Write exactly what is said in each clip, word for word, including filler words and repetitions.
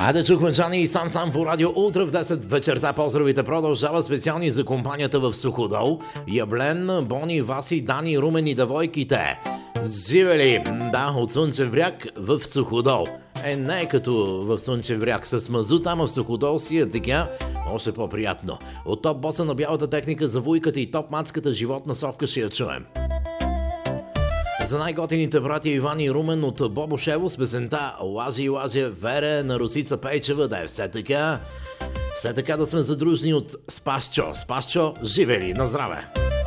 Айде чухме Джани и Сам Сам по радио Ултра в десет вечерта. Поздравите продължава специални за компанията в Суходол. Яблен, Бони, Васи, Дани, Румен и Давойките. Живели, да, от Слънчев бряг в Суходол. Е, не е като в Слънчев бряг с мазут, ама в Суходол си е така още по-приятно. От топ боса на бялата техника за вуйката и топ мацката животна совка ще я чуем. За най-готините братя Иван и Румен от Бобо Шево с песента Лази и лази Вере на Русица Пейчева, да е все така. Все така да сме задружни от Спасчо. Спасчо, живели, на здраве!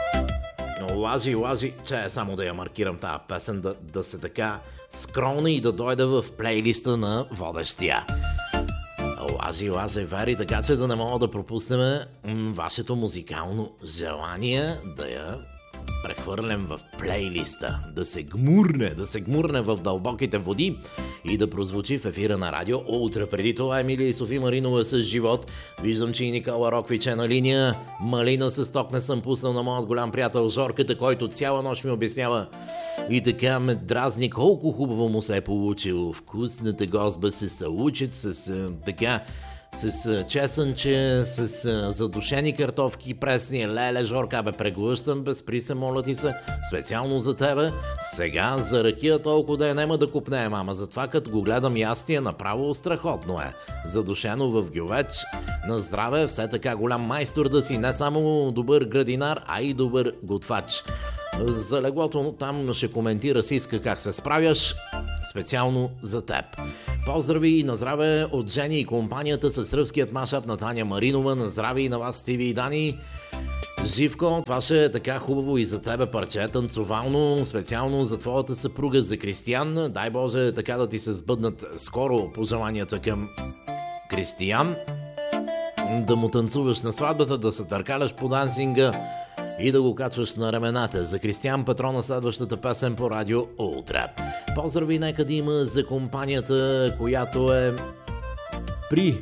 Лази, лази, че е само да я маркирам тази песен, да, да се така скролна и да дойде в плейлиста на водещия. Лази, лази, Вери, така че да не мога да пропуснем м- вашето музикално желание да я прехвърлям в плейлиста, да се гмурне, да се гмурне в дълбоките води и да прозвучи в ефира на радио Ултра. Преди това Емилия и Софи Маринова с живот. Виждам, че и Никола Роквич е на линия. Малина с ток не съм пуснал на моят голям приятел Жорката, който цяла нощ ми обяснява и така ме дразни колко хубаво му се е получило. Вкусната гозба се съучит с така... с чесънче, с задушени картофки, пресни. Леле, Жорка, бе, преглъщам, безпри се, моля ти се, специално за тебе. Сега за ракия толкова да я нема да купнеем, ама затова като го гледам ястия, направо страхотно е. Задушено в гювеч, на здраве, все така голям майстор да си, не само добър градинар, а и добър готвач. За леглото там ще коментира Сиска как се справяш, специално за теб. Поздрави и на здраве от Жени и компанията с ръвският машап на Таня Маринова. На здраве и на вас, Стиви и Дани. Живко, това ще е така хубаво и за тебе парче, танцовално, специално за твоята съпруга, за Кристиян. Дай Боже така да ти се сбъднат скоро пожеланията към Кристиян. Да му танцуваш на сватбата, да се търкаляш по дансинга и да го качваш на рамената. За Кристиян Петрона следващата песен по радио Ултра. Поздрави нека да има за компанията, която е при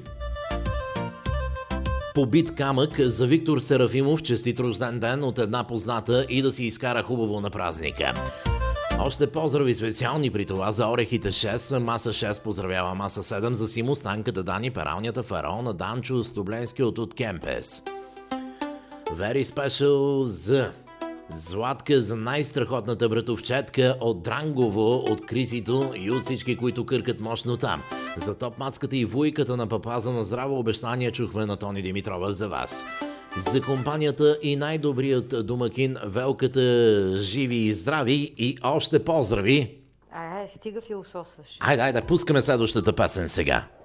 побит камък, за Виктор Серафимов, честит рожден ден от една позната и да си изкара хубаво на празника. Още поздрави специални при това за Орехите шест, Маса шест поздравява Маса седем, за Симо, Станката, Дани, Пералнята, Фараона, Данчо, Стобленски от от Кемпес. Very special за Златка, за най-страхотната братовчетка от Дрангово, от Крисито и от всички, които къркат мощно там. За топ-мацката и вуйката на папаза на здраво обещание чухме на Тони Димитрова за вас. За компанията и най-добрият домакин Велката, живи и здрави и още поздрави. Ай, стига философстваш. Айде, айде, пускаме следващата песен сега.